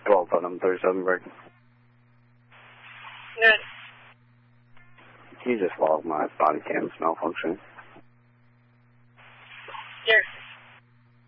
12 Putnam, 37 break. Good. Can you just log my body cams malfunctioning?